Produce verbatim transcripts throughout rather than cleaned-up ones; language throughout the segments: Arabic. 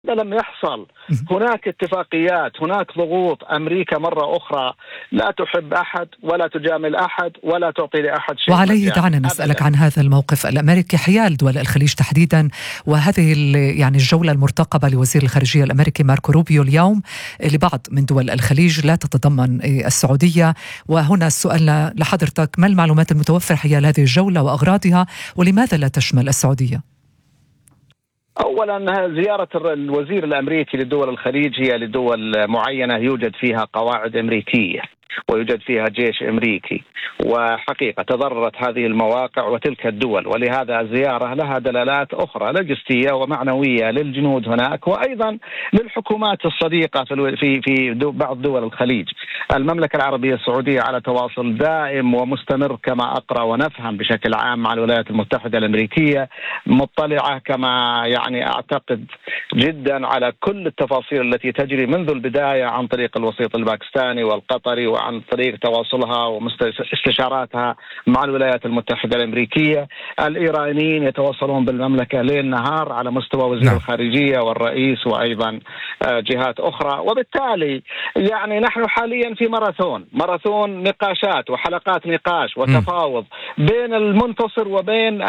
هذا لم يحصل. هناك اتفاقيات، هناك ضغوط. أمريكا مرة أخرى لا تحب أحد ولا تجامل أحد ولا تعطي لأحد شيء. وعليه دعنا نسألك عن هذا الموقف الأمريكي حيال دول الخليج تحديدا، وهذه يعني الجولة المرتقبة لوزير الخارجية الأمريكي ماركو روبيو اليوم لبعض من دول الخليج لا تتضمن السعودية. وهنا السؤال لحضرتك: ما المعلومات المتوفرة حيال هذه الجولة وأغراضها، ولماذا لا تشمل السعودية؟ أولا، زيارة الوزير الأمريكي لدول الخليج هي لدول معينة يوجد فيها قواعد أمريكية ويوجد فيها جيش أمريكي، وحقيقة تضررت هذه المواقع وتلك الدول، ولهذا الزيارة لها دلالات أخرى لوجستية ومعنوية للجنود هناك، وأيضا للحكومات الصديقة في في بعض دول الخليج. المملكة العربية السعودية على تواصل دائم ومستمر كما أقرأ ونفهم بشكل عام مع الولايات المتحدة الأمريكية، مطلعة كما يعني أعتقد جدا على كل التفاصيل التي تجري منذ البداية عن طريق الوسيط الباكستاني والقطري، وعن طريق تواصلها واستشاراتها مع الولايات المتحدة الأمريكية. الإيرانيين يتواصلون بالمملكة ليل نهار على مستوى وزير نعم. الخارجية والرئيس وأيضا جهات أخرى. وبالتالي يعني نحن حاليا في ماراثون ماراثون نقاشات وحلقات نقاش وتفاوض م. بين المنتصر وبين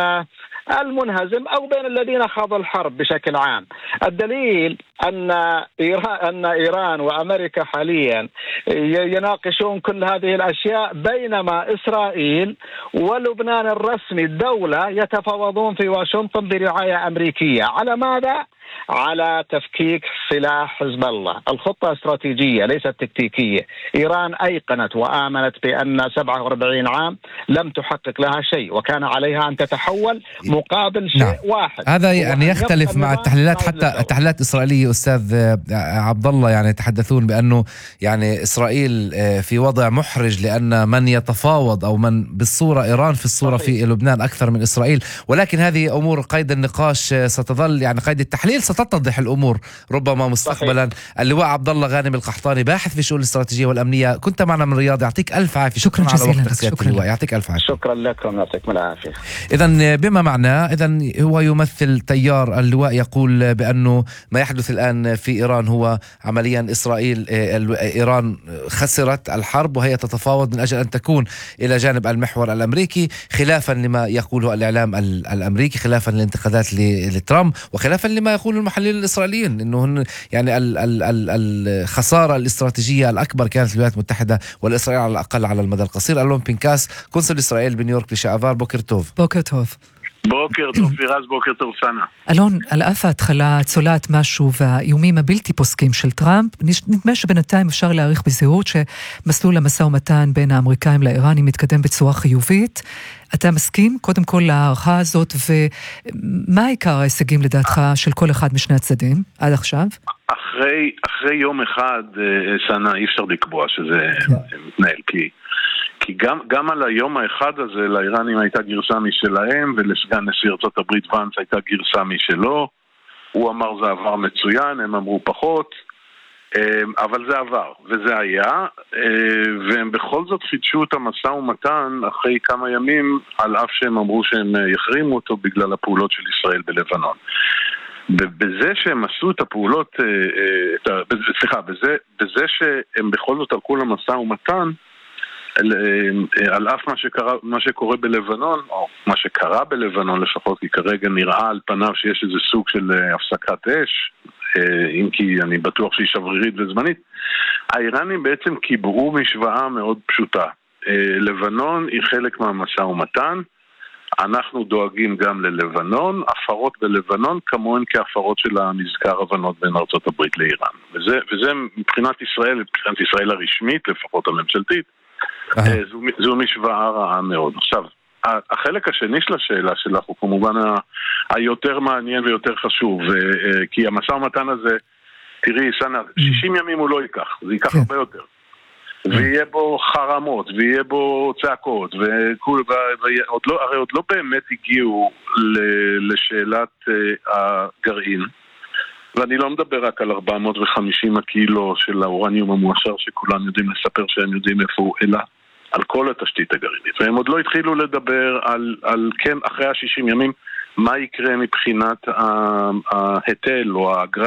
المنهزم أو بين الذين خاضوا الحرب بشكل عام. الدليل أن إيران, أن إيران وأمريكا حاليا يناقشون كل هذه الأشياء، بينما إسرائيل ولبنان الرسمي الدولة يتفاوضون في واشنطن برعاية أمريكية. على ماذا؟ على تفكيك سلاح حزب الله. الخطة استراتيجية ليست تكتيكية. إيران أيقنت وآمنت بأن سبعة وأربعين عام لم تحقق لها شيء، وكان عليها أن تتحول مقابل شيء نعم. واحد. هذا يعني يختلف مع التحليلات، حتى التحليلات الإسرائيلية أستاذ عبد الله، يعني يتحدثون بأنه يعني إسرائيل في وضع محرج، لأن من يتفاوض أو من بالصورة إيران في الصورة صحيح. في لبنان أكثر من إسرائيل. ولكن هذه أمور قيد النقاش ستظل، يعني قيد التحليل ستتضح الأمور ربما مستقبلا. صحيح. اللواء عبد الله غانم القحطاني، باحث في شؤون الاستراتيجية والأمنية، كنت معنا من الرياض. يعطيك ألف عافية. شكرا جزيلا لك. شكرا. يعطيك ألف عافية. شكرا لكم، يعطيكم العافية. إذن بما معناه إذن هو يمثل تيار اللواء يقول بأنه ما يحدث الآن في إيران هو عمليا إسرائيل إيران خسرت الحرب وهي تتفاوض من أجل أن تكون إلى جانب المحور الأمريكي، خلافا لما يقوله الإعلام الأمريكي، خلافا للانتقادات لترامب، وخلافا لما يقول المحللين الإسرائيليين إنه يعني ال ال ال الخسارة الاستراتيجية الأكبر كانت الولايات المتحدة والإسرائيل على الأقل على المدى القصير. ألون بينكاس، قنصل إسرائيل بنيويورك לשעבר, בוקר טוב. בוקר טוב. בוקר טוב פירז, בוקר טוב סנה. אלון, על אף ההתחלה צולעת משהו והאיומים הבלתי פוסקים של טראמפ, נדמה שבינתיים אפשר להעריך בזהירות שמסלול המשא ומתן בין האמריקאים לאיראנים מתקדם בצורה חיובית. אתה מסכים קודם כל להערכה הזאת, ומה העיקר ההישגים לדעתך של כל אחד משני הצדדים עד עכשיו? אחרי, אחרי יום אחד סנה אי אפשר לקבוע שזה מתנהל, כי כי גם, גם על היום האחד הזה לאיראנים הייתה גרסה משלהם, ולסגן נשיא ארצות הברית ואנס הייתה גרסה משלו. הוא אמר זה עבר מצוין, הם אמרו פחות, אבל זה עבר, וזה היה, והם בכל זאת חידשו את המשא ומתן אחרי כמה ימים, על אף שהם אמרו שהם יחרימו אותו בגלל הפעולות של ישראל בלבנון. בזה שהם עשו את הפעולות, סליחה, בזה, בזה שהם בכל זאת הלכו למשא ומתן, על, על אף מה שקרה, מה שקורה בלבנון, או מה שקרה בלבנון לפחות, כי כרגע נראה על פניו שיש איזה סוג של הפסקת אש, אם כי אני בטוח שהיא שברירית וזמנית. האיראנים בעצם קיבעו משוואה מאוד פשוטה. לבנון היא חלק מהמשא ומתן, אנחנו דואגים גם ללבנון, הפרות בלבנון כמוהן כהפרות של המזכר הבנות בין ארצות הברית לאיראן. וזה, וזה מבחינת ישראל, מבחינת ישראל הרשמית, לפחות הממשלתית, זו, זו משוואה רעה מאוד. עכשיו, החלק השני של השאלה שלך הוא כמובן היותר מעניין ויותר חשוב, כי המשא ומתן הזה, תראי, סנה, שישים ימים הוא לא ייקח, זה ייקח הרבה יותר. ויהיה בו חרמות, ויהיה בו צעקות, ועוד לא, הרי עוד לא באמת הגיעו לשאלת הגרעין, ואני לא מדבר רק על ארבע מאות וחמישים הקילו של האורניום המואשר שכולם יודעים לספר שהם יודעים איפה הוא, אלא על כל התשתית הגרעינית. והם עוד לא התחילו לדבר על, על כן, אחרי ה-שישים ימים, מה יקרה מבחינת ההיטל או האגרה